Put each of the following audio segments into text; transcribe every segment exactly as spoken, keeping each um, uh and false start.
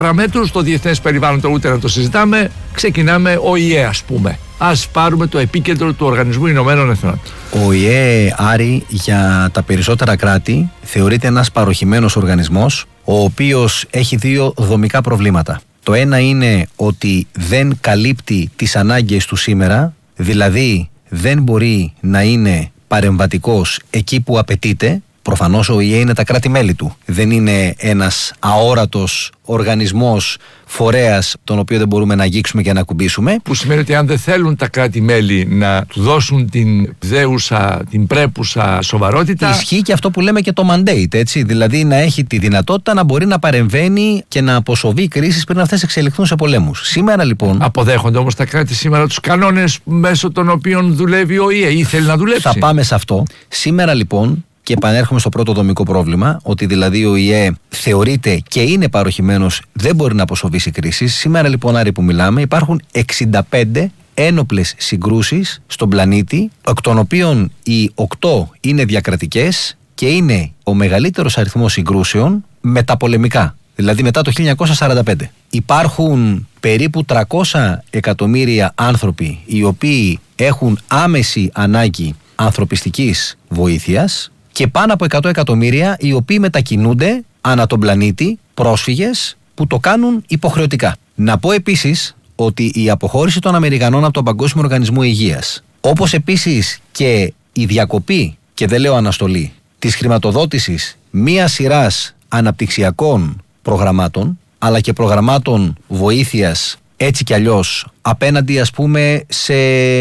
παραμέτρους στο διεθνές περιβάλλον, το ούτε να το συζητάμε. Ξεκινάμε ο ι ε, ας πούμε. Ας πάρουμε το επίκεντρο του Οργανισμού Ηνωμένων Εθνών. Ο ι ε, Άρη, για τα περισσότερα κράτη θεωρείται ένας παροχημένος οργανισμός, ο οποίος έχει δύο δομικά προβλήματα. Το ένα είναι ότι δεν καλύπτει τις ανάγκες του σήμερα, δηλαδή δεν μπορεί να είναι παρεμβατικός εκεί που απαιτείται. Προφανώς ο ι ε είναι τα κράτη-μέλη του. Δεν είναι ένας αόρατος οργανισμός, φορέας, τον οποίο δεν μπορούμε να αγγίξουμε και να ακουμπήσουμε. Που σημαίνει ότι αν δεν θέλουν τα κράτη-μέλη να του δώσουν την δέουσα, την πρέπουσα σοβαρότητα. Ισχύει και αυτό που λέμε και το mandate, έτσι. Δηλαδή να έχει τη δυνατότητα να μπορεί να παρεμβαίνει και να αποσοβεί κρίσεις πριν αυτές εξελιχθούν σε πολέμους. Σήμερα λοιπόν. Αποδέχονται όμως τα κράτη σήμερα τους κανόνες μέσω των οποίων δουλεύει ο ι ε ή θέλει να δουλέψει. Θα πάμε σε αυτό. Σήμερα λοιπόν. Και επανέρχομαι στο πρώτο δομικό πρόβλημα, ότι δηλαδή ο ι ε θεωρείται και είναι παροχημένος, δεν μπορεί να αποσοβήσει κρίσεις. Σήμερα λοιπόν, Άρη, που μιλάμε, υπάρχουν εξήντα πέντε ένοπλες συγκρούσεις στον πλανήτη, εκ των οποίων οι οκτώ είναι διακρατικές και είναι ο μεγαλύτερος αριθμός συγκρούσεων μεταπολεμικά, δηλαδή μετά το χίλια εννιακόσια σαράντα πέντε. Υπάρχουν περίπου τριακόσια εκατομμύρια άνθρωποι οι οποίοι έχουν άμεση ανάγκη ανθρωπιστικής βοήθειας και πάνω από εκατό εκατομμύρια οι οποίοι μετακινούνται ανά τον πλανήτη, πρόσφυγες που το κάνουν υποχρεωτικά. Να πω επίσης ότι η αποχώρηση των Αμερικανών από τον Παγκόσμιο Οργανισμό Υγείας, όπως επίσης και η διακοπή, και δεν λέω αναστολή, της χρηματοδότησης μίας σειράς αναπτυξιακών προγραμμάτων, αλλά και προγραμμάτων βοήθειας έτσι κι αλλιώς απέναντι, ας πούμε, σε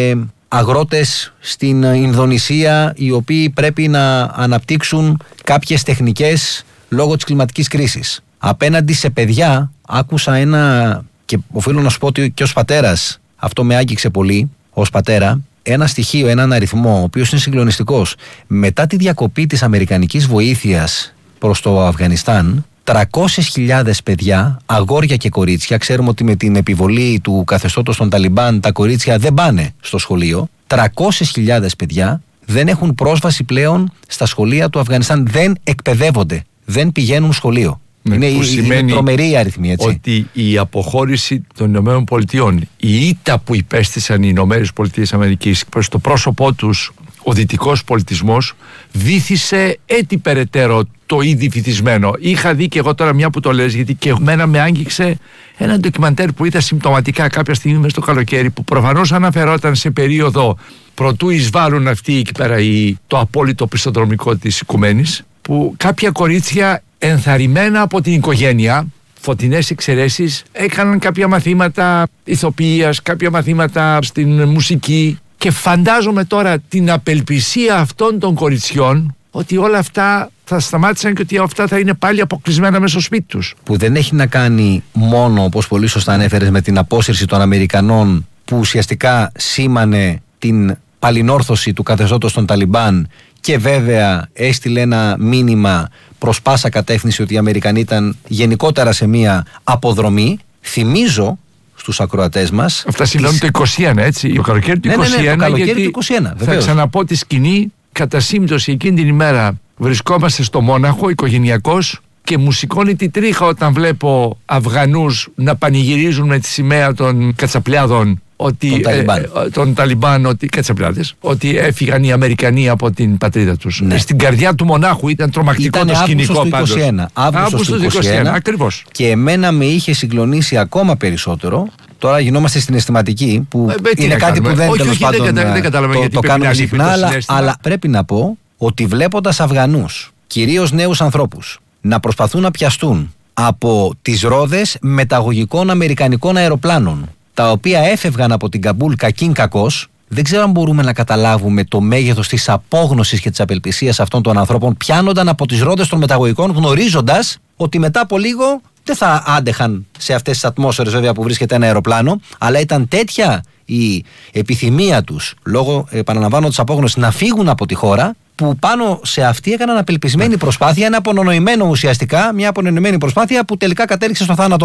αγρότες στην Ινδονησία οι οποίοι πρέπει να αναπτύξουν κάποιες τεχνικές λόγω της κλιματικής κρίσης. Απέναντι σε παιδιά, άκουσα ένα, και οφείλω να σου πω ότι και ως πατέρας αυτό με άγγιξε πολύ, ως πατέρα, ένα στοιχείο, έναν αριθμό ο οποίος είναι συγκλονιστικός. Μετά τη διακοπή της αμερικανικής βοήθειας προς το Αφγανιστάν, τριακόσιες χιλιάδες παιδιά, αγόρια και κορίτσια, ξέρουμε ότι με την επιβολή του καθεστώτος των Ταλιμπάν τα κορίτσια δεν πάνε στο σχολείο, τριακόσιες χιλιάδες παιδιά δεν έχουν πρόσβαση πλέον στα σχολεία του Αφγανιστάν, δεν εκπαιδεύονται, δεν πηγαίνουν σχολείο. Ναι, είναι, είναι τρομερή η αριθμή, έτσι. Ότι η αποχώρηση των Ηνωμένων Πολιτειών, η ήττα που υπέστησαν οι Ηνωμένες Πολιτείες Αμερικής προς το πρόσωπό τους, ο δυτικός πολιτισμός, βύθισε έτσι περαιτέρω το ήδη βυθισμένο. Είχα δει και εγώ τώρα, μια που το λες, γιατί και εμένα με άγγιξε ένα ντοκιμαντέρ που είδα συμπτωματικά κάποια στιγμή μες στο καλοκαίρι, που προφανώς αναφερόταν σε περίοδο προτού εισβάλλουν αυτοί εκεί πέρα η, το απόλυτο πιστοδρομικό της οικουμένης, που κάποια κορίτσια ενθαρρυμένα από την οικογένεια, φωτεινές εξαιρέσεις, έκαναν κάποια μαθήματα ηθοποιίας, κάποια μαθήματα στην μουσική. Και φαντάζομαι τώρα την απελπισία αυτών των κοριτσιών ότι όλα αυτά θα σταμάτησαν και ότι αυτά θα είναι πάλι αποκλεισμένα μέσα στο σπίτι τους. Που δεν έχει να κάνει μόνο, όπως πολύ σωστά ανέφερες, με την απόσυρση των Αμερικανών, που ουσιαστικά σήμανε την παλινόρθωση του καθεστώτος των Ταλιμπάν και βέβαια έστειλε ένα μήνυμα προς πάσα κατεύθυνση ότι οι Αμερικανοί ήταν γενικότερα σε μία αποδρομή. Θυμίζω στους ακροατές μας. Αυτά συμβαίνουν τις... το είκοσι ένα, έτσι. Το καλοκαίρι του είκοσι ένα. Ναι, ναι, ναι, το καλοκαίρι του είκοσι ένα, θα ξαναπώ τη σκηνή. Κατά σύμπτωση εκείνη την ημέρα βρισκόμαστε στο Μόναχο, οικογενειακός, και μου σηκώνει τη τρίχα όταν βλέπω Αφγανούς να πανηγυρίζουν με τη σημαία των κατσαπλιάδων. Ότι, τον Ταλιμπάν. Ε, τον Ταλιμπάν, ότι, κατσαπλιάδες, ότι έφυγαν οι Αμερικανοί από την πατρίδα τους. Ναι. Στην καρδιά του Μονάχου ήταν τρομακτικό ήταν το σκηνικό πάντως. Αύγουστος του είκοσι ένα, ακριβώς. Και εμένα με είχε συγκλονίσει ακόμα περισσότερο. Τώρα γινόμαστε στην αισθηματική, που ε, είναι κάτι που δεν, όχι, τέλος όχι, πάντων, δεν, δεν, δεν το, το κάνουμε συχνά, αλλά, αλλά πρέπει να πω ότι βλέποντας Αφγανούς, κυρίως νέους ανθρώπους, να προσπαθούν να πιαστούν από τις ρόδες μεταγωγικών αμερικανικών αεροπλάνων, τα οποία έφευγαν από την Καμπούλ κακήν κακός, δεν ξέρω αν μπορούμε να καταλάβουμε το μέγεθος της απόγνωσης και της απελπισίας αυτών των ανθρώπων. Πιάνονταν από τις ρόδες των μεταγωγικών, γνωρίζοντας ότι μετά από λίγο δεν θα άντεχαν σε αυτές τις ατμόσφαιρες, βέβαια, που βρίσκεται ένα αεροπλάνο, αλλά ήταν τέτοια η επιθυμία τους, λόγω, επαναλαμβάνω, της απόγνωσης, να φύγουν από τη χώρα, που πάνω σε αυτή έκαναν απελπισμένη προσπάθεια, ένα απονοημένο ουσιαστικά, μια απονοημένη προσπάθεια που τελικά κατέληξε στο θάνατό τους.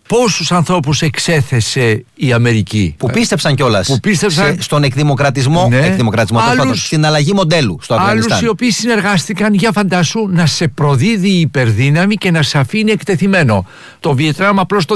πόσους ανθρώπους εξέθεσε η Αμερική. Που πίστεψαν κιόλας που πίστεψαν... σε, στον εκδημοκρατισμό, ναι. εκδημοκρατισμό άλλους, πάντων, στην αλλαγή μοντέλου στο Αφγανιστάν. Άλλους οι οποίοι συνεργάστηκαν, για φαντάσου, να σε προδίδει η υπερδύναμη και να σε αφήνει εκτεθειμένο. Το Βιετνάμ απλώς το